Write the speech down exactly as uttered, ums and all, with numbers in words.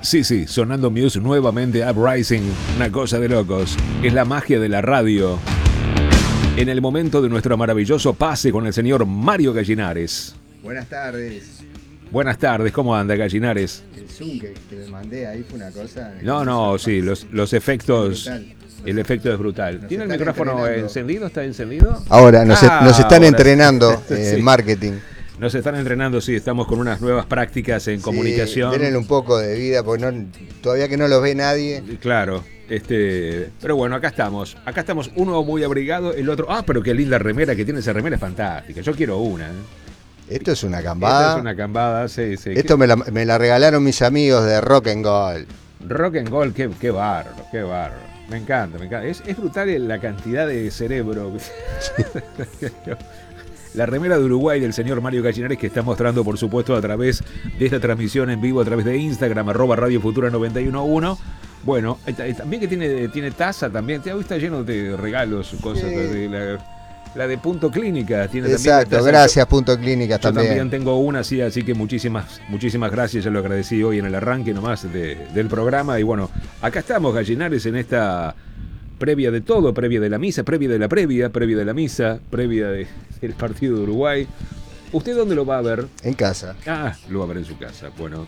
Sí, sí, sonando Muse nuevamente, Uprising, una cosa de locos. Es la magia de la radio. En el momento de nuestro maravilloso pase con el señor Mario Gallinares. Buenas tardes. Buenas tardes, ¿cómo anda Gallinares? El Zoom que, que le mandé ahí fue una cosa... No, no, sí, los, los efectos... brutal. El efecto es brutal. ¿Tiene el están micrófono entrenando. encendido? ¿Está encendido? Ahora, nos, Ah, nos están ahora entrenando sí. en Sí. marketing. Nos están entrenando, sí, estamos con unas nuevas prácticas en Sí, comunicación. denle un poco de vida, porque no, todavía que no los ve nadie. Claro, este, pero bueno, acá estamos. Acá estamos, uno muy abrigado, el otro. Ah, pero qué linda remera que tiene esa remera, es fantástica. Yo quiero una. ¿eh? Esto es una Esta cambada. es una cambada, sí, sí. Esto me la, me la regalaron mis amigos de Rock and Gold. Rock and Gold, qué, qué bárbaro, qué bárbaro. Me encanta, me encanta. Es, es brutal la cantidad de cerebro. La remera de Uruguay del señor Mario Gallinares, que está mostrando, por supuesto, a través de esta transmisión en vivo, a través de Instagram, arroba Radio Futura noventa y uno punto uno. Bueno, también que tiene, tiene taza también. Hoy está lleno de regalos, cosas. Sí. De la, la de Punto Clínica tiene Exacto, también. gracias Punto Clínica Yo también. también tengo una, sí, así que muchísimas, muchísimas gracias. Ya lo agradecí hoy en el arranque nomás de, del programa. Y bueno, acá estamos, Gallinares, en esta previa de todo, previa de la misa, previa de la previa, previa de la misa, previa de, del partido de Uruguay. ¿Usted dónde lo va a ver? En casa. Ah, lo va a ver en su casa. Bueno,